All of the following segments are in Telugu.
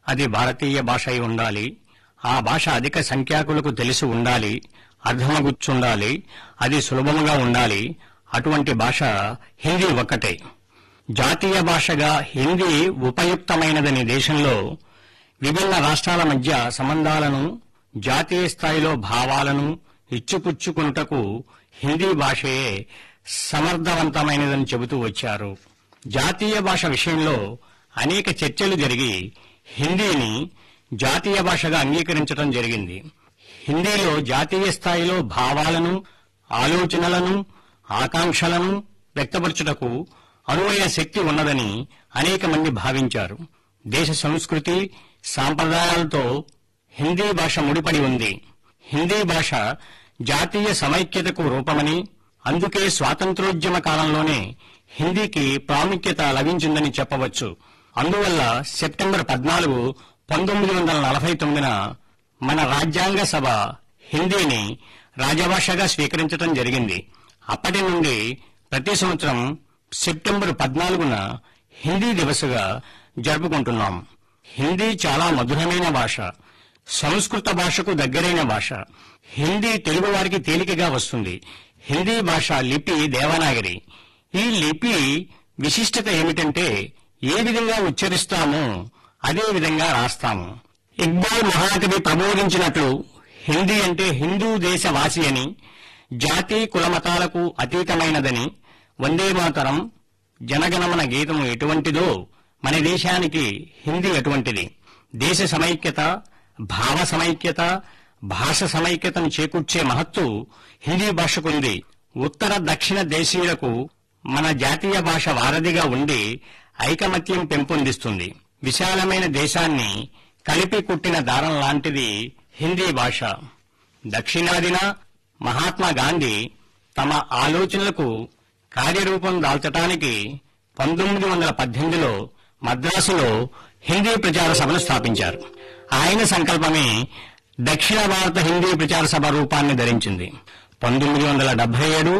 అది భారతీయ భాష అయి ఉండాలి. ఆ భాష అధిక సంఖ్యాకులకు తెలిసి ఉండాలి, అర్థమగుచ్చుండాలి, అది సులభంగా ఉండాలి. అటువంటి భాష హిందీ ఒక్కటే. జాతీయ భాషగా హిందీ ఉపయుక్తమైనదని దేశంలో విభిన్న రాష్ట్రాల మధ్య సంబంధాలను, జాతీయ స్థాయిలో భావాలను ఇచ్చిపుచ్చుకునుటకు హిందీ భాషయే సమర్థవంతమైనదని చెబుతూ వచ్చారు. జాతీయ భాష విషయంలో అనేక చర్చలు జరిగి హిందీని జాతీయ భాషగా అంగీకరించడం జరిగింది. హిందీలో జాతీయ స్థాయిలో భావాలను, ఆలోచనలను, ఆకాంక్షలను వ్యక్తపరచుటకు అనువైన శక్తి ఉన్నదని అనేక మంది భావించారు. దేశ సంస్కృతి, సాంప్రదాయాలతో హిందీ భాష ముడిపడి ఉంది. హిందీ భాష జాతీయ సమైక్యతకు రూపమని, అందుకే స్వాతంత్ర్యోద్యమ కాలంలోనే హిందీకి ప్రాముఖ్యత లభించిందని చెప్పవచ్చు. అందువల్ల సెప్టెంబర్ 14, 1949న మన రాజ్యాంగ సభ హిందీని రాజభాషగా స్వీకరించడం జరిగింది. అప్పటి నుండి ప్రతి సంవత్సరం సెప్టెంబర్ 14న హిందీ దివస్గా జరుపుకుంటున్నాం. హిందీ చాలా మధురమైన భాష, సంస్కృత భాషకు దగ్గరైన భాష. హిందీ తెలుగు వారికి తేలికగా వస్తుంది. హిందీ భాష లిపి దేవనాగరి. ఈ లిపి విశిష్టత ఏమిటంటే ఏ విధంగా ఉచ్చరిస్తామో అదే విధంగా రాస్తాము. ఇక్బాల్ మహాకవి ప్రబోధించినట్లు హిందీ అంటే హిందూ దేశవాసి అని, జాతి కులమతాలకు అతీతమైనదని, వందే మాతరం, జనగణమన గీతం ఎటువంటిదో మన దేశానికి హిందీ అటువంటిది. దేశ సమైక్యత, భావ సమైక్యత, భాష సమైక్యతను చేకూర్చే మహత్తు హిందీ భాషకుంది. ఉత్తర దక్షిణ దేశీయులకు మన జాతీయ భాష వారధిగా ఉండి ఐకమత్యం పెంపొందిస్తుంది. విశాలమైన దేశాన్ని కలిపి కుట్టిన దారం లాంటిది హిందీ భాష. దక్షిణాదిన మహాత్మా గాంధీ తమ ఆలోచనలకు కార్యరూపం దాల్చడానికి 1918లో మద్రాసులో హిందీ ప్రచార సభను స్థాపించారు. ఆయన సంకల్పమే దక్షిణ భారత హిందీ ప్రచార సభ రూపాన్ని ధరించింది. 1977,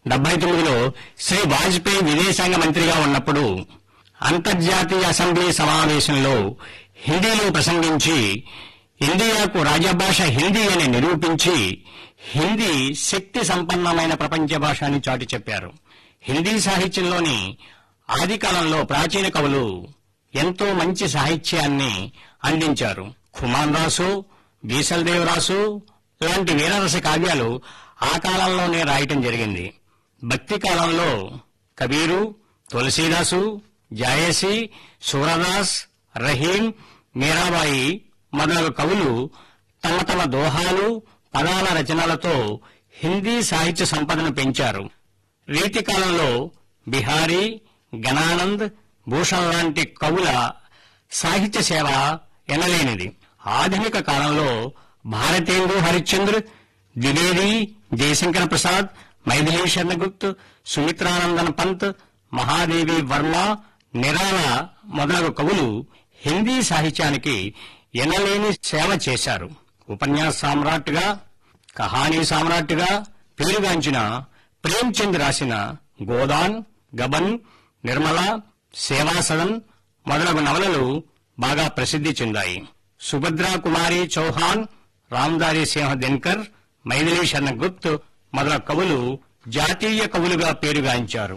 79లో శ్రీ వాజ్పేయి విదేశాంగ మంత్రిగా ఉన్నప్పుడు అంతర్జాతీయ అసెంబ్లీ సమావేశంలో హిందీలో ప్రసంగించి ఇండియాకు రాజభాష హిందీ అని నిరూపించి హిందీ శక్తి సంపన్నమైన ప్రపంచ భాష అని చాటి చెప్పారు. హిందీ సాహిత్యంలోని ఆది కాలంలో ప్రాచీన కవులు ఎంతో మంచి సాహిత్యాన్ని అందించారు. ఖుమాన్ రాసు, బీసల్ దేవ్ రాసు లాంటి వీరరస కావ్యాలు ఆ కాలంలోనే రాయటం జరిగింది. భక్తి కాలంలో కబీరు, తులసీదాసు, జాయసి, సూరదాస్, రహీం, మీరాబాయి మొదలగు కవులు తమ తమ దోహాలు, పదాల రచనలతో హిందీ సాహిత్య సంపదను పెంచారు. రీతి కాలంలో బిహారీ, గణానంద్, భూషణ్ లాంటి కవుల సాహిత్య సేవ ఎనలేనిది. ఆధునిక కాలంలో భారతేందు హరిశ్చంద్ర, ద్వివేది, జయశంకర ప్రసాద్, మైథిలీ శరణగుప్త్, సుమిత్రానందన్ పంత్, మహాదేవి వర్మ, నిరాల మొదలగు కవులు హిందీ సాహిత్యానికి ఎనలేని సేవ చేశారు. ఉపన్యాస సామ్రాట్గా, కహానీ సామ్రాట్గా పేరుగాంచిన ప్రేమ్చంద్ రాసిన గోదాన్, గబన్, నిర్మల, సేవాసదన్ మొదలగు నవలలు బాగా ప్రసిద్ధి చెందాయి. సుభద్రా కుమారి చౌహాన్, రామ్దారి సింహ దినకర్, మైథిలీ శరణగుప్త్ మొదలగు కవులు జాతీయ కవులుగా పేరుగాంచారు.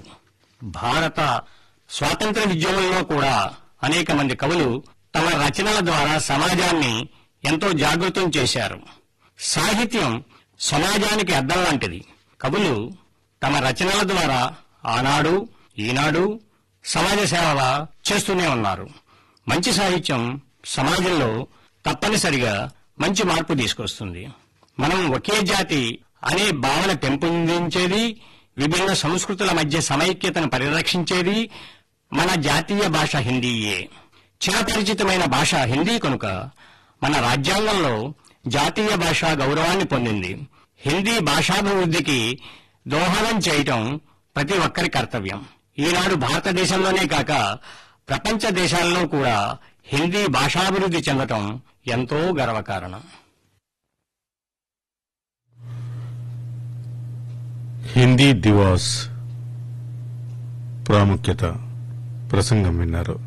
భారత స్వాతంత్ర ఉద్యమంలో కూడా అనేక మంది కవులు తమ రచనల ద్వారా సమాజాన్ని ఎంతో జాగృతం చేశారు. సాహిత్యం సమాజానికి అద్దం లాంటిది. కవులు తమ రచనల ద్వారా ఆనాడు, ఈనాడు సమాజ సేవ చేస్తూనే ఉన్నారు. మంచి సాహిత్యం సమాజంలో తప్పనిసరిగా మంచి మార్పు తీసుకొస్తుంది. మనం ఒకే జాతి అనే భావన పెంపొందించేది, విభిన్న సంస్కృతుల మధ్య సమైక్యతను పరిరక్షించేది మన జాతీయ భాష హిందీయే. చిరపరిచితమైన భాష హిందీ కనుక మన రాజ్యాంగంలో జాతీయ భాష గౌరవాన్ని పొందింది. హిందీ భాషాభివృద్ధికి దోహదం చేయటం ప్రతి ఒక్కరి కర్తవ్యం. ఈనాడు భారతదేశంలోనే కాక ప్రపంచ దేశాల్లో కూడా హిందీ భాషాభివృద్ధి చెందటం ఎంతో గర్వకారణం. హిందీ దివాస్ ప్రాముఖ్యత ప్రసంగం విన్నారు.